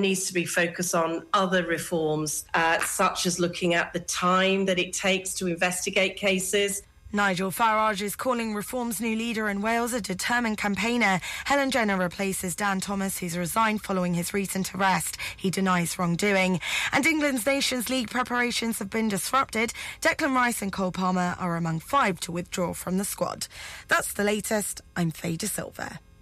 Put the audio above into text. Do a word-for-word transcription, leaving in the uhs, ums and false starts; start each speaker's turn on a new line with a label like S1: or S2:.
S1: needs to be focus on other reforms, uh, such as looking at the time that it takes to investigate cases.
S2: Nigel Farage is calling Reform's new leader in Wales a determined campaigner. Helen Jenner replaces Dan Thomas, who's resigned following his recent arrest. He denies wrongdoing. And England's Nations League preparations have been disrupted. Declan Rice and Cole Palmer are among five to withdraw from the squad. That's the latest. I'm Faye De Silva.